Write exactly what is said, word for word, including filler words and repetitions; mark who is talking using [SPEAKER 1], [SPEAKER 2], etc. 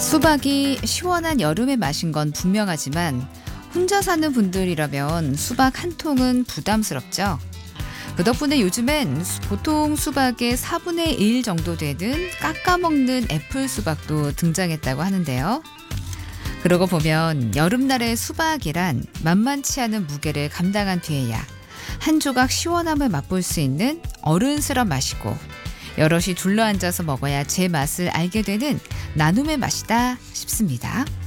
[SPEAKER 1] 수박이 시원한 여름의 맛인 건 분명하지만 혼자 사는 분들이라면 수박 한 통은 부담스럽죠. 그 덕분에 요즘엔 수- 보통 수박의 사분의 일 정도 되는 깎아먹는 애플 수박도 등장했다고 하는데요. 그러고 보면 여름날의 수박이란 만만치 않은 무게를 감당한 뒤에야 한 조각 시원함을 맛볼 수 있는 어른스런 맛이고, 여럿이 둘러앉아서 먹어야 제 맛을 알게 되는 나눔의 맛이다 싶습니다.